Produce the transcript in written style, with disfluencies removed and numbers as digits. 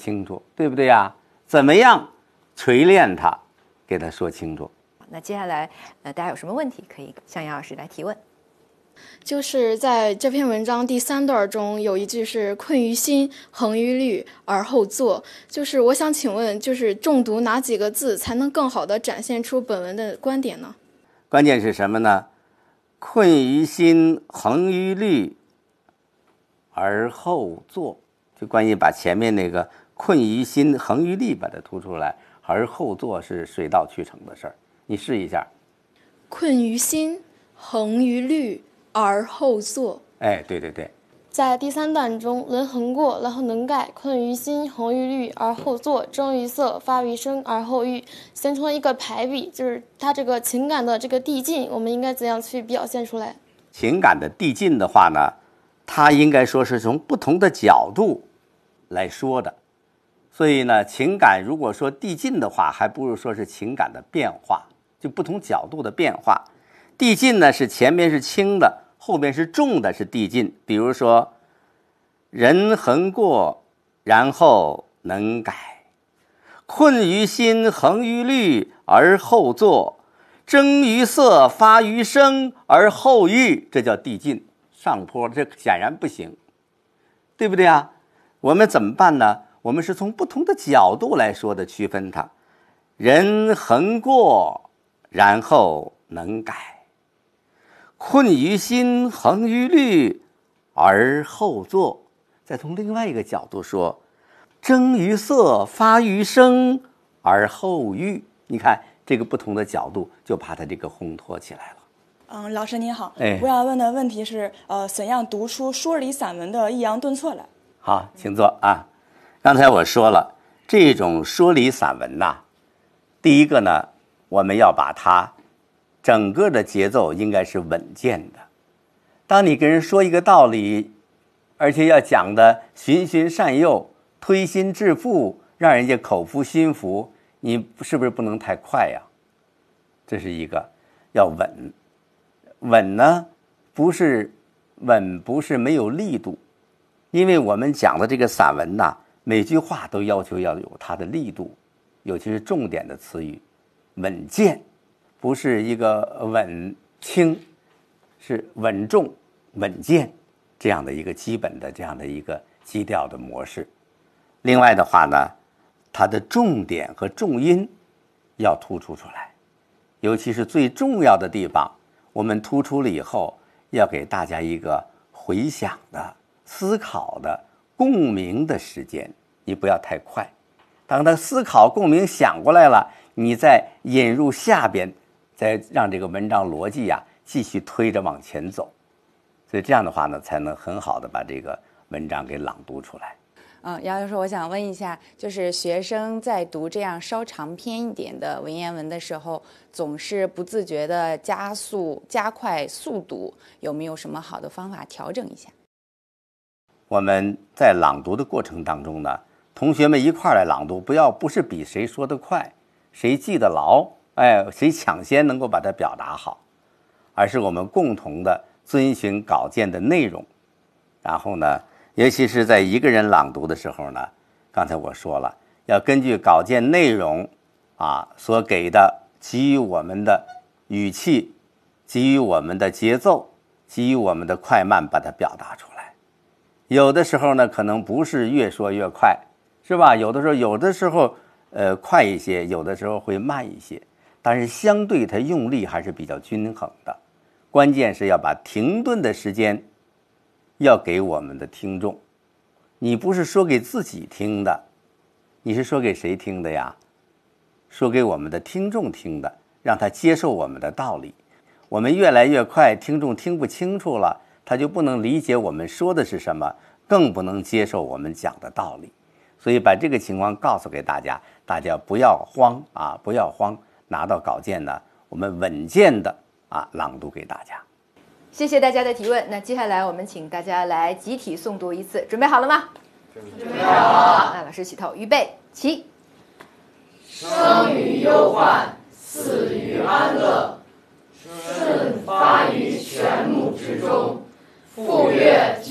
清楚，对不对呀？怎么样锤炼它，给它说清楚。 那接下来大家有什么问题可以向杨老师来提问？ 就是在这篇文章第3段中有一句是困于心，恒于虑，而后作。就是我想请问，就是重读哪几个字才能更好地展现出本文的观点呢？ 关键是什么呢？困于心，恒于虑，而后作。就关于把前面那个困于心，恒于虑把它突出来，而后作是水到渠成的事儿。你试一下。 困于心，恒于虑，而后作。 哎，对对对。 在第3段中，人恒过，然后能盖，困于心，恒于虑，而后作，征于色，发于声，而后喻，形成一个排比，就是它这个情感的这个递进，我们应该怎样去表现出来？ 情感的递进的话呢，它应该说是从不同的角度来说的。所以呢，情感如果说递进的话，还不如说是情感的变化，就不同角度的变化。递进呢是前面是轻的，后面是重的，是递进。比如说人恒过，然后能改，困于心，恒于虑，而后作，征于色，发于声，而后喻，这叫递进。上坡这显然不行，对不对啊？我们怎么办呢？我们是从不同的角度来说的，区分它。人恒过，然后能改，困于心，恒于虑，而后作。再从另外一个角度说，征于色，发于声，而后喻。你看这个不同的角度，就把它这个烘托起来了。 老师您好，我要问的问题是，怎样读出说理散文的抑扬顿挫来？ 好，请坐啊。刚才我说了，这种说理散文呐，第一个呢，我们要把它整个的节奏应该是稳健的。当你跟人说一个道理，而且要讲的循循善诱，推心置腹，让人家口服心服，你是不是不能太快呀？这是一个，要稳。稳呢，不是没有力度，因为我们讲的这个散文呐，每句话都要求要有它的力度，尤其是重点的词语，稳健，不是一个稳轻，是稳重稳健这样的一个基本的这样的一个基调的模式。另外的话呢，它的重点和重音要突出出来，尤其是最重要的地方，我们突出了以后，要给大家一个回想的、思考的、共鸣的时间。你不要太快，当他思考、共鸣想过来了，你再引入下边，再让这个文章逻辑呀继续推着往前走。所以这样的话呢，才能很好的把这个文章给朗读出来。 杨教授，我想问一下，就是学生在读这样稍长篇一点的文言文的时候，总是不自觉的加快速读，有没有什么好的方法调整一下？ 我们在朗读的过程当中呢，同学们一块来朗读，不是比谁说得快，谁记得牢，谁抢先能够把它表达好，而是我们共同的遵循稿件的内容。然后呢，尤其是在一个人朗读的时候呢，刚才我说了，要根据稿件内容所给的，给予我们的语气，给予我们的节奏，给予我们的快慢，把它表达出来。有的时候呢，可能不是越说越快，是吧？有的时候快一些，有的时候会慢一些，但是相对它用力还是比较均衡的。关键是要把停顿的时间要给我们的听众。你不是说给自己听的，你是说给谁听的呀？说给我们的听众听的，让他接受我们的道理。我们越来越快，听众听不清楚了，他就不能理解我们说的是什么，更不能接受我们讲的道理。所以把这个情况告诉给大家，大家不要慌不要慌，拿到稿件呢，我们稳健的朗读给大家。 谢谢大家的提问。那接下来我们请大家来集体诵读一次，准备好了吗？ 准备好了。 好，那老师起头，预备，起。 生于忧患，死于安乐，舜发于泉母之中，复曰